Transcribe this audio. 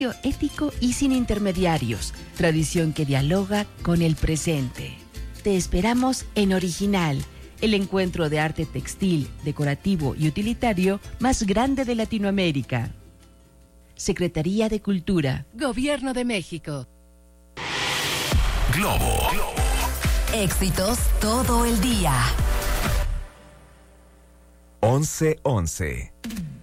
ético y sin intermediarios, tradición que dialoga con el presente. Te esperamos en Original, el encuentro de arte textil, decorativo y utilitario más grande de Latinoamérica. Secretaría de Cultura, Gobierno de México. Globo. Éxitos todo el día. 11:11.